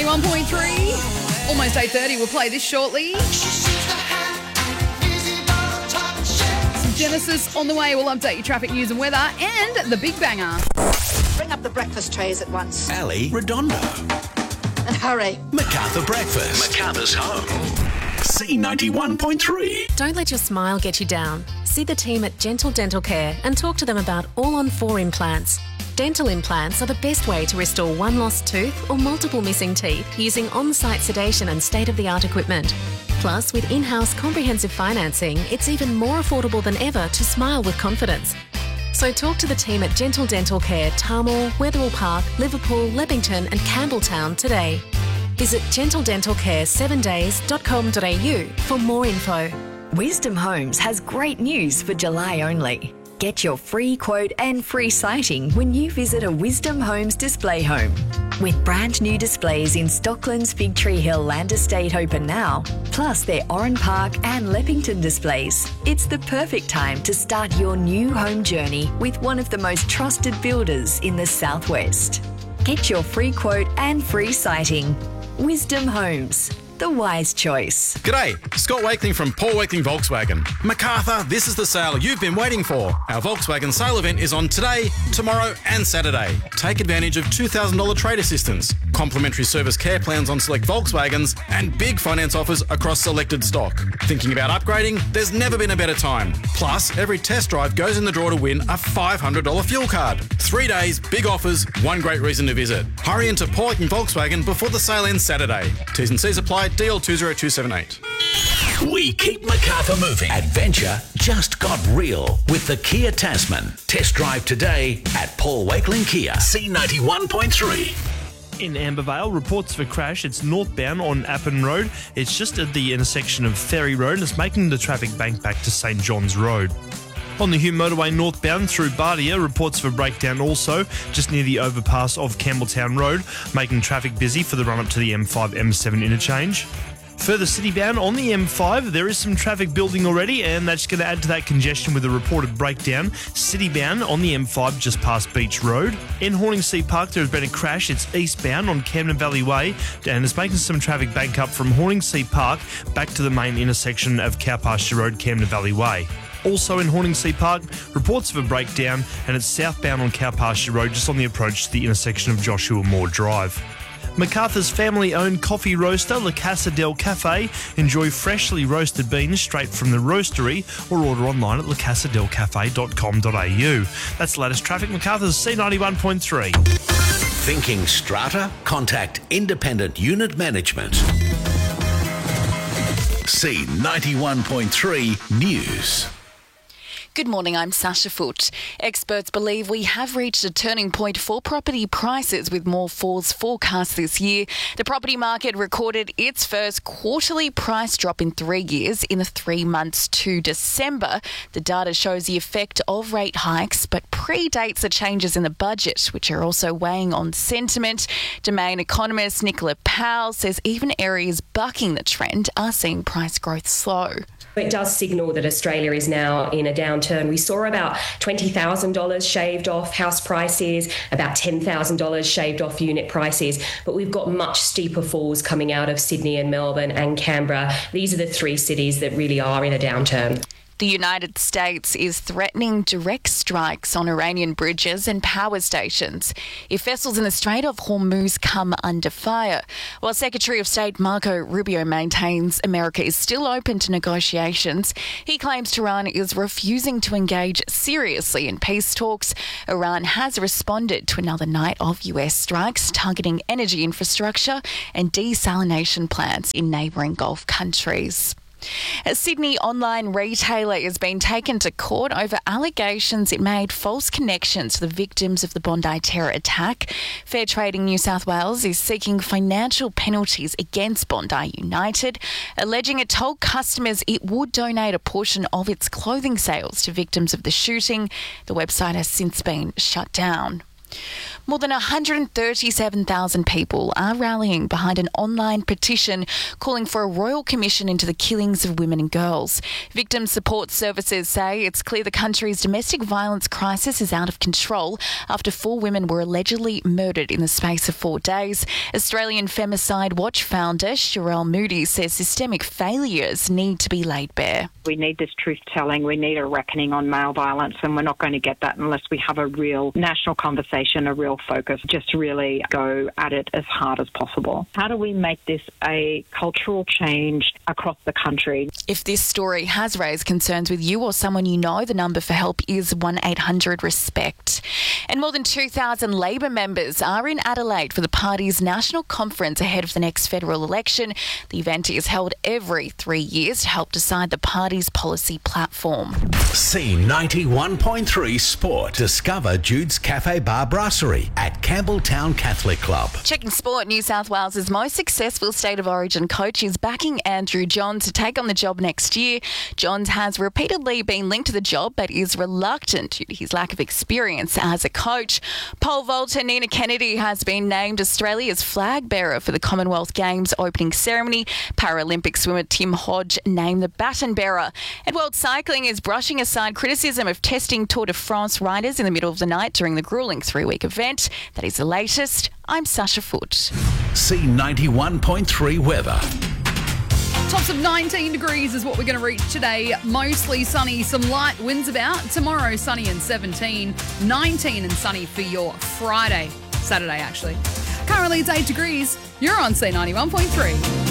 91.3. Almost 8:30. We'll play this shortly. Some Genesis on the way. We'll update your traffic news and weather and the big banger. Bring up the breakfast trays at once. Ali Redondo. And hurry. MacArthur Breakfast. MacArthur's home. C91.3. Don't let your smile get you down. See the team at Gentle Dental Care and talk to them about all-on-4 implants. Dental implants are the best way to restore one lost tooth or multiple missing teeth using on-site sedation and state-of-the-art equipment. Plus, with in-house comprehensive financing, it's even more affordable than ever to smile with confidence. So talk to the team at Gentle Dental Care, Tarmore, Wetherill Park, Liverpool, Leppington and Campbelltown today. Visit gentledentalcare7days.com.au for more info. Wisdom Homes has great news for July only. Get your free quote and free sighting when you visit a Wisdom Homes display home. With brand new displays in Stockland's Fig Tree Hill Land Estate open now, plus their Oran Park and Leppington displays, it's the perfect time to start your new home journey with one of the most trusted builders in the Southwest. Get your free quote and free sighting. Wisdom Homes, the wise choice. G'day, Scott Wakeling from Paul Wakeling Volkswagen. MacArthur, this is the sale you've been waiting for. Our Volkswagen sale event is on today, tomorrow and Saturday. Take advantage of $2,000 trade assistance, complimentary service care plans on select Volkswagens and big finance offers across selected stock. Thinking about upgrading? There's never been a better time. Plus, every test drive goes in the draw to win a $500 fuel card. 3 days, big offers, one great reason to visit. Hurry into Paul Wakeling Volkswagen before the sale ends Saturday. T's and C's apply. DL20278. We keep MacArthur moving. Adventure just got real with the Kia Tasman. Test drive today at Paul Wakeling Kia. C91.3. In Ambervale, reports of a crash. It's northbound on Appin Road. It's just at the intersection of Ferry Road and it's making the traffic bank back to St John's Road. On the Hume Motorway northbound through Bardia, reports of a breakdown also just near the overpass of Campbelltown Road, making traffic busy for the run-up to the M5-M7 interchange. Further citybound on the M5, there is some traffic building already, and that's going to add to that congestion with a reported breakdown. Citybound on the M5 just past Beach Road. In Horningsea Park, there has been a crash. It's eastbound on Camden Valley Way, and it's making some traffic bank up from Horningsea Park back to the main intersection of Cowpasture Road, Camden Valley Way. Also in Horningsea Park, reports of a breakdown, and it's southbound on Cowpasture Road, just on the approach to the intersection of Joshua Moore Drive. MacArthur's family-owned coffee roaster, La Casa del Cafe. Enjoy freshly roasted beans straight from the roastery or order online at lacasadelcafe.com.au. That's the latest traffic. MacArthur's C91.3. Thinking strata? Contact Independent Unit Management. C91.3 News. Good morning, I'm Sasha Foote. Experts believe we have reached a turning point for property prices with more falls forecast this year. The property market recorded its first quarterly price drop in 3 years in the 3 months to December. The data shows the effect of rate hikes but predates the changes in the budget, which are also weighing on sentiment. Domain economist Nicola Powell says even areas bucking the trend are seeing price growth slow. It does signal that Australia is now in a downturn. We saw about $20,000 shaved off house prices, about $10,000 shaved off unit prices, but we've got much steeper falls coming out of Sydney and Melbourne and Canberra. These are the 3 cities that really are in a downturn. The United States is threatening direct strikes on Iranian bridges and power stations if vessels in the Strait of Hormuz come under fire. While Secretary of State Marco Rubio maintains America is still open to negotiations, he claims Tehran is refusing to engage seriously in peace talks. Iran has responded to another night of US strikes targeting energy infrastructure and desalination plants in neighbouring Gulf countries. A Sydney online retailer has been taken to court over allegations it made false connections to the victims of the Bondi terror attack. Fair Trading New South Wales is seeking financial penalties against Bondi United, alleging it told customers it would donate a portion of its clothing sales to victims of the shooting. The website has since been shut down. More than 137,000 people are rallying behind an online petition calling for a royal commission into the killings of women and girls. Victim support services say it's clear the country's domestic violence crisis is out of control after 4 women were allegedly murdered in the space of 4 days. Australian Femicide Watch founder Sherelle Moody says systemic failures need to be laid bare. We need this truth-telling. We need a reckoning on male violence, and we're not going to get that unless we have a real national conversation, a real focus, just really go at it as hard as possible. How do we make this a cultural change across the country? If this story has raised concerns with you or someone you know, the number for help is 1-800-RESPECT. And more than 2,000 Labor members are in Adelaide for the party's national conference ahead of the next federal election. The event is held every 3 years to help decide the party's policy platform. C91.3 Sport. Discover Jude's Cafe Bar Brasserie at Campbelltown Catholic Club. Checking sport, New South Wales' most successful State of Origin coach is backing Andrew Johns to take on the job next year. Johns has repeatedly been linked to the job but is reluctant due to his lack of experience as a coach. Pole vaulter Nina Kennedy has been named Australia's flag bearer for the Commonwealth Games opening ceremony. Paralympic swimmer Tim Hodge named the baton bearer. And World Cycling is brushing aside criticism of testing Tour de France riders in the middle of the night during the gruelling 3-week event. That is the latest. I'm Sasha Foote. C91.3 weather. Tops of 19 degrees is what we're going to reach today. Mostly sunny, some light winds about. Tomorrow, sunny and 17. 19 and sunny for your Saturday actually. Currently, it's 8 degrees. You're on C91.3.